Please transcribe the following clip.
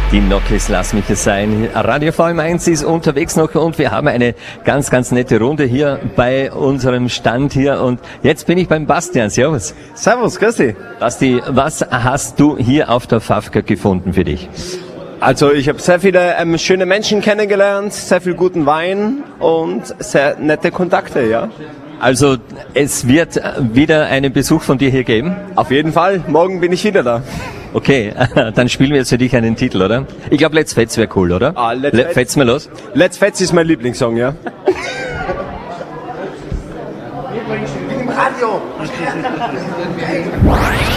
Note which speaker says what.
Speaker 1: Die Knockys, lass mich es sein. Radio VM1 ist unterwegs noch und wir haben eine ganz, ganz nette Runde hier bei unserem Stand hier. Und jetzt bin ich beim Bastian. Servus.
Speaker 2: Servus, grüß dich.
Speaker 1: Basti, was hast du hier auf der Fafka gefunden für dich?
Speaker 2: Also ich habe sehr viele schöne Menschen kennengelernt, sehr viel guten Wein und sehr nette Kontakte, ja.
Speaker 1: Also es wird wieder einen Besuch von dir hier geben?
Speaker 2: Auf jeden Fall, morgen bin ich wieder da.
Speaker 1: Okay, dann spielen wir jetzt für dich einen Titel, oder? Ich glaube, Let's Fetz wäre cool, oder? Fetz mal los.
Speaker 2: Let's Fetz ist mein Lieblingssong, ja.
Speaker 3: Im Radio.